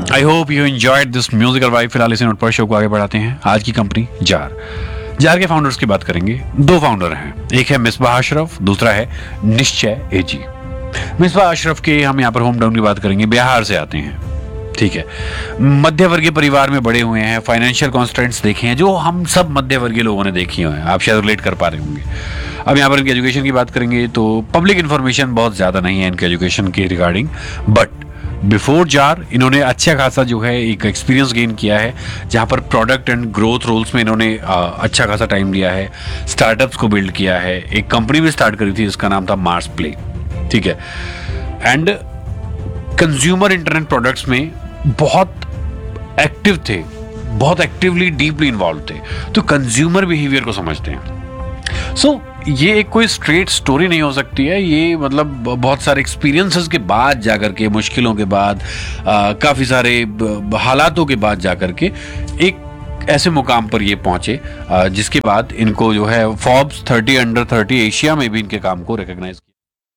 I hope you enjoyed this musical vibe. फिलहाल इसे note पर शो को आगे बढ़ाते हैं। आज की कंपनी जार के फाउंडर्स की बात करेंगे। दो फाउंडर हैं, एक है मिसबाह अशरफ, दूसरा है निश्चय एजी। मिसबाह अशरफ के हम यहाँ पर होम टाउन की बात करेंगे। बिहार से आते हैं, ठीक है। मध्य वर्गीय परिवार में बड़े हुए हैं। फाइनेंशियल कॉन्स्टेंट्स देखे हैं जो हम सब मध्य वर्गीय लोगों ने देखी हुए हैं, आप शायद रिलेट कर पा रहे होंगे। अब यहाँ पर इनकी एजुकेशन की बात करेंगे तो पब्लिक इन्फॉर्मेशन बहुत ज़्यादा नहीं है इनके एजुकेशन के रिगार्डिंग, बट बिफोर जार इन्होंने अच्छा खासा जो है एक एक्सपीरियंस गेन किया है, जहाँ पर प्रोडक्ट एंड ग्रोथ रोल्स में इन्होंने अच्छा खासा टाइम लिया है। स्टार्टअप्स को बिल्ड किया है, एक कंपनी भी स्टार्ट करी थी जिसका नाम था मार्स प्ले, ठीक है। एंड कंज्यूमर इंटरनेट प्रोडक्ट्स में बहुत एक्टिव थे, बहुत एक्टिवली डीपली इन्वॉल्व थे, तो कंज्यूमर बिहेवियर को समझते हैं। सो ये एक कोई स्ट्रेट स्टोरी नहीं हो सकती है, ये मतलब बहुत सारे एक्सपीरियंसेस के बाद जाकर के, मुश्किलों के बाद, काफ़ी सारे हालातों के बाद जाकर के एक ऐसे मुकाम पर ये पहुंचे जिसके बाद इनको जो है फोर्ब्स 30 अंडर 30 एशिया में भी इनके काम को रिकॉग्नाइज